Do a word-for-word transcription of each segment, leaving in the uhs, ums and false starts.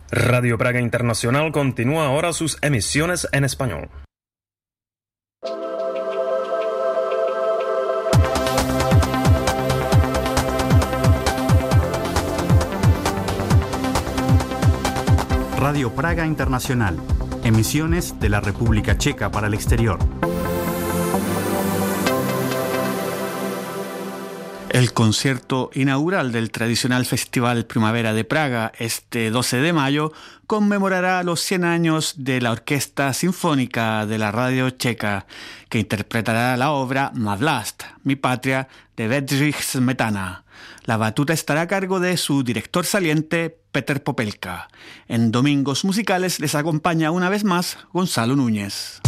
Radio Praga Internacional continúa ahora sus emisiones en español. Radio Praga Internacional, emisiones de la República Checa para el exterior. El concierto inaugural del tradicional Festival Primavera de Praga, este doce de mayo, conmemorará los cien años de la Orquesta Sinfónica de la Radio Checa, que interpretará la obra Má vlast, mi patria, de Bedřich Smetana. La batuta estará a cargo de su director saliente, Petr Popelka. En Domingos Musicales les acompaña una vez más Gonzalo Núñez.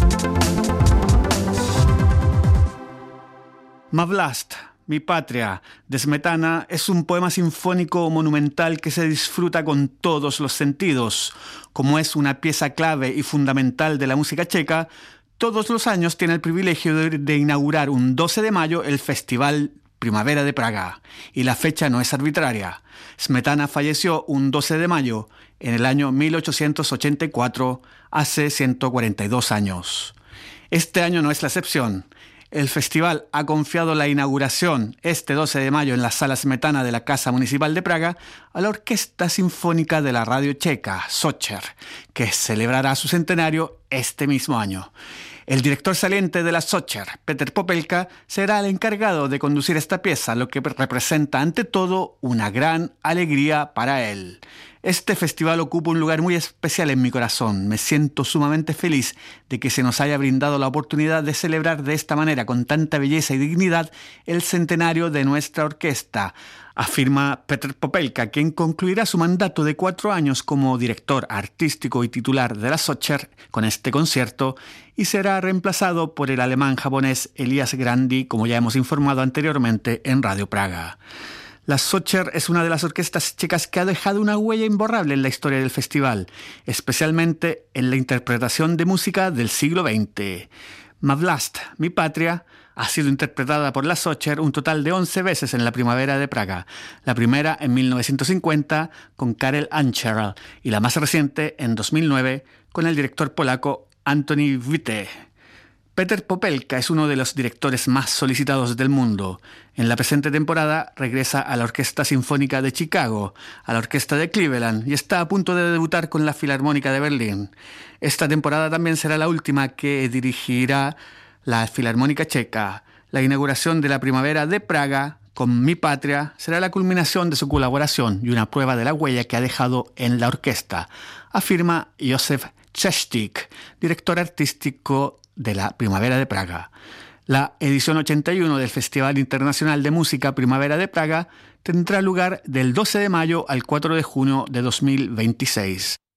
Má vlast, mi patria, de Smetana, es un poema sinfónico monumental que se disfruta con todos los sentidos. Como es una pieza clave y fundamental de la música checa, todos los años tiene el privilegio de, de inaugurar un doce de mayo el Festival Primavera de Praga. Y la fecha no es arbitraria. Smetana falleció un doce de mayo en el año mil ochocientos ochenta y cuatro, hace ciento cuarenta y dos años. Este año no es la excepción. El festival ha confiado la inauguración este doce de mayo en la Sala Smetana de la Casa Municipal de Praga a la Orquesta Sinfónica de la Radio Checa, Sócher, que celebrará su centenario este mismo año. El director saliente de la Sócher, Petr Popelka, será el encargado de conducir esta pieza, lo que representa ante todo una gran alegría para él. Este festival ocupa un lugar muy especial en mi corazón. Me siento sumamente feliz de que se nos haya brindado la oportunidad de celebrar de esta manera, con tanta belleza y dignidad, el centenario de nuestra orquesta, afirma Petr Popelka, quien concluirá su mandato de cuatro años como director artístico y titular de la Sócher con este concierto y será reemplazado por el alemán japonés Elias Grandi, como ya hemos informado anteriormente en Radio Praga. La Sócher es una de las orquestas checas que ha dejado una huella imborrable en la historia del festival, especialmente en la interpretación de música del siglo veinte. Má vlast, mi patria, ha sido interpretada por la Sócher un total de once veces en la Primavera de Praga. La primera en mil novecientos cincuenta con Karel Ancherl y la más reciente en dos mil nueve con el director polaco Antoni Witte. Petr Popelka es uno de los directores más solicitados del mundo. En la presente temporada regresa a la Orquesta Sinfónica de Chicago, a la Orquesta de Cleveland y está a punto de debutar con la Filarmónica de Berlín. Esta temporada también será la última que dirigirá la Filarmónica Checa. La inauguración de la Primavera de Praga con Mi Patria será la culminación de su colaboración y una prueba de la huella que ha dejado en la orquesta, afirma Josef Chestik, director artístico de la Primavera de Praga. La edición ochenta y uno del Festival Internacional de Música Primavera de Praga tendrá lugar del doce de mayo al cuatro de junio de dos mil veintiséis.